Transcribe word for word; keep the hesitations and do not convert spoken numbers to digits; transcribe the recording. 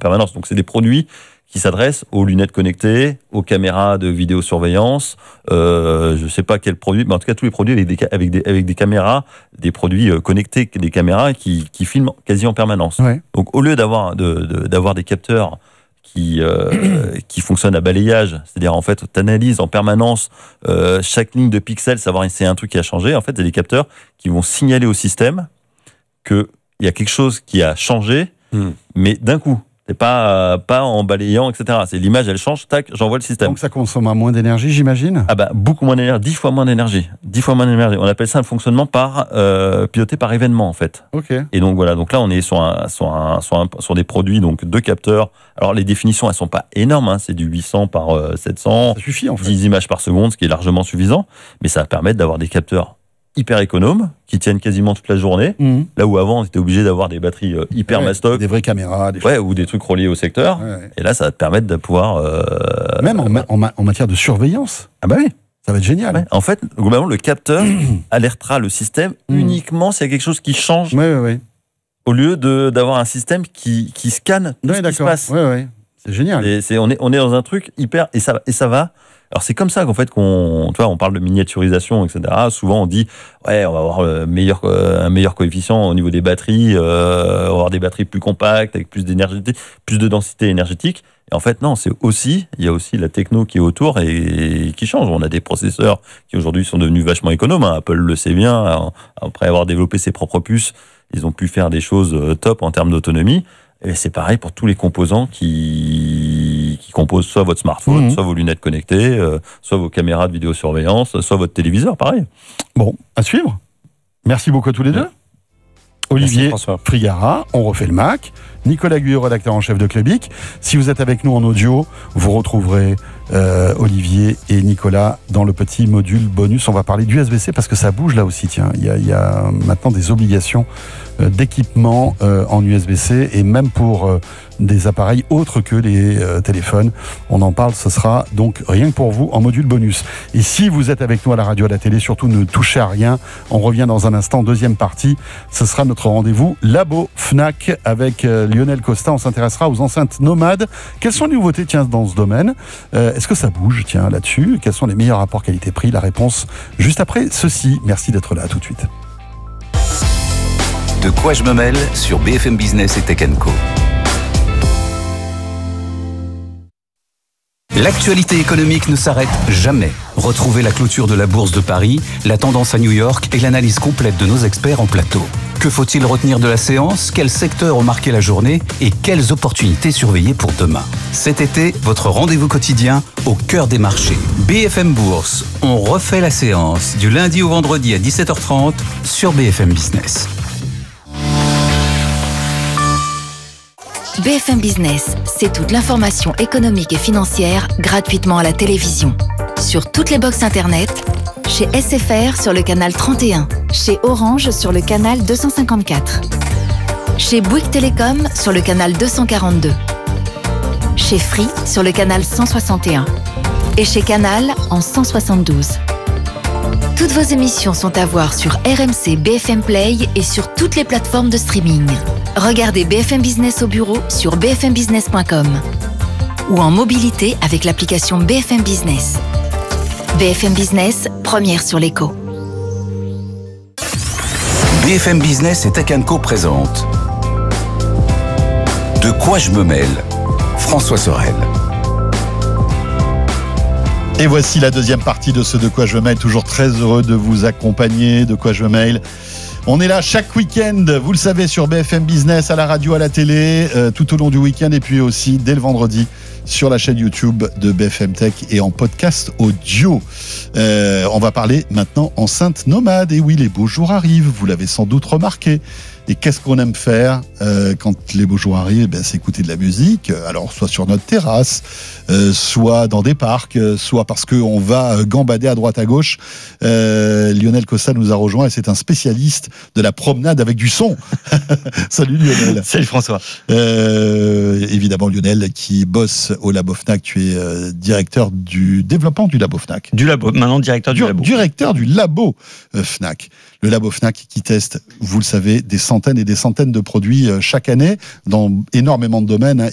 permanence. Donc, c'est des produits qui s'adressent aux lunettes connectées, aux caméras de vidéosurveillance, euh, je ne sais pas quel produit, mais en tout cas tous les produits avec des, avec des, avec des caméras, des produits connectés, des caméras qui, qui filment quasi en permanence. Ouais. Donc au lieu d'avoir, de, de, d'avoir des capteurs qui, euh, qui fonctionnent à balayage, c'est-à-dire en fait tu analyses en permanence euh, chaque ligne de pixels, savoir si c'est un truc qui a changé, en fait c'est des capteurs qui vont signaler au système qu'il y a quelque chose qui a changé, mmh. mais d'un coup. C'est pas, euh, pas en balayant, et cetera. C'est l'image, elle change, tac, j'envoie le système. Donc ça consomme moins d'énergie, j'imagine ? Ah bah, beaucoup moins d'énergie, dix fois moins d'énergie. dix fois moins d'énergie. On appelle ça un fonctionnement par, euh, piloté par événement, en fait. Ok. Et donc voilà, donc là, on est sur, un, sur, un, sur, un, sur des produits, donc deux capteurs. Alors les définitions, elles sont pas énormes, hein. C'est du huit cents par euh, sept cents. Ça suffit, en fait. dix images par seconde, ce qui est largement suffisant. Mais ça va permettre d'avoir des capteurs hyper économes, qui tiennent quasiment toute la journée, mmh. là où avant on était obligé d'avoir des batteries euh, hyper ouais, mastoc, des vraies caméras, des ouais, ou des trucs reliés au secteur, ouais, ouais. Et là ça va te permettre de pouvoir... Euh, Même en, ma- en, ma- en matière de surveillance. Ah bah oui. Ça va être génial. Ouais. En fait, globalement, le capteur alertera le système mmh. uniquement s'il y a quelque chose qui change, ouais, ouais, ouais. au lieu de, d'avoir un système qui, qui scanne tout ouais, ce d'accord. qui se passe. Ouais, ouais. C'est génial. Et c'est, on, est, on est dans un truc hyper... Et ça, et ça va... Alors c'est comme ça qu'en fait qu'on, tu vois, on parle de miniaturisation, et cetera. Souvent on dit ouais, on va avoir le meilleur, euh, un meilleur coefficient au niveau des batteries, euh, on va avoir des batteries plus compactes avec plus d'énergie, plus de densité énergétique. Et en fait non, c'est aussi, il y a aussi la techno qui est autour et, et qui change. On a des processeurs qui aujourd'hui sont devenus vachement économes. Hein. Apple le sait bien. Après avoir développé ses propres puces, ils ont pu faire des choses top en termes d'autonomie. Et c'est pareil pour tous les composants qui, qui composent soit votre smartphone, mmh. soit vos lunettes connectées, euh, soit vos caméras de vidéosurveillance, soit votre téléviseur, pareil. Bon, à suivre. Merci beaucoup à tous les deux. Olivier Frigara, on refait le Mac. Nicolas Guyot, rédacteur en chef de Clubic. Si vous êtes avec nous en audio, vous retrouverez euh, Olivier et Nicolas dans le petit module bonus. On va parler du U S B C parce que ça bouge là aussi. Tiens, il y a, il y a maintenant des obligations euh, d'équipement euh, en U S B C et même pour euh, des appareils autres que les euh, téléphones. On en parle, ce sera donc rien que pour vous en module bonus. Et si vous êtes avec nous à la radio, à la télé, surtout ne touchez à rien. On revient dans un instant, deuxième partie. Ce sera notre rendez-vous Labo Fnac avec euh, Lionel Costa. On s'intéressera aux enceintes nomades. Quelles sont les nouveautés, tiens, dans ce domaine ? euh, Est-ce que ça bouge, tiens, là-dessus ? Quels sont les meilleurs rapports qualité-prix ? La réponse juste après ceci. Merci d'être là. À tout de suite. De quoi je me mêle sur B F M Business et Tech and Co. L'actualité économique ne s'arrête jamais. Retrouvez la clôture de la Bourse de Paris, la tendance à New York et l'analyse complète de nos experts en plateau. Que faut-il retenir de la séance ? Quels secteurs ont marqué la journée ? Et quelles opportunités surveiller pour demain ? Cet été, votre rendez-vous quotidien au cœur des marchés. B F M Bourse, on refait la séance du lundi au vendredi à dix-sept heures trente sur B F M Business. B F M Business, c'est toute l'information économique et financière gratuitement à la télévision. Sur toutes les box internet, chez S F R sur le canal trente et un, chez Orange sur le canal deux cent cinquante-quatre, chez Bouygues Télécom sur le canal deux cent quarante-deux, chez Free sur le canal cent soixante et un et chez Canal en cent soixante-douze. Toutes vos émissions sont à voir sur R M C B F M Play et sur toutes les plateformes de streaming. Regardez B F M Business au bureau sur b f m business point com ou en mobilité avec l'application B F M Business. B F M Business, première sur l'écho. B F M Business et Tech and Co présente De quoi je me mêle ? François Sorel. Et voici la deuxième partie de ce De quoi je me mêle. Toujours très heureux de vous accompagner. De quoi je me mêle. On est là chaque week-end, vous le savez, sur B F M Business, à la radio, à la télé, euh, tout au long du week-end et puis aussi dès le vendredi sur la chaîne YouTube de B F M Tech et en podcast audio. Euh, on va parler maintenant enceinte nomade. Et oui, les beaux jours arrivent, vous l'avez sans doute remarqué. Et qu'est-ce qu'on aime faire euh, quand les beaux jours arrivent ? Ben, c'est écouter de la musique, alors soit sur notre terrasse, euh, soit dans des parcs, euh, soit parce qu'on va gambader à droite à gauche. Euh, Lionel Costa nous a rejoint et c'est un spécialiste de la promenade avec du son. Salut Lionel. Salut François. Euh, évidemment Lionel qui bosse au Labo Fnac, tu es euh, directeur du développement du Labo Fnac. Du labo, maintenant directeur du, du labo. Directeur du Labo euh, Fnac. Le Labo Fnac qui teste, vous le savez, des centaines et des centaines de produits chaque année dans énormément de domaines,